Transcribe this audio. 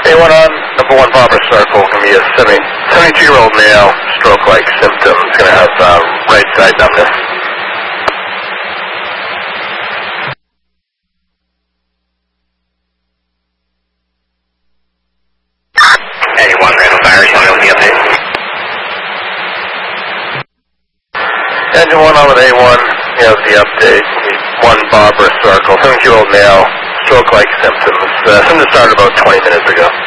A1 on number 1 Barbara Circle, going to be a 72-year-old male, stroke-like symptoms, going to have right side numbness. A1 Randall Fire, you want the update? Engine 1 on with A1, you have the update. 1 Barbara Circle, 72-year-old male, stroke-like symptoms. Symptoms started about 20 minutes ago.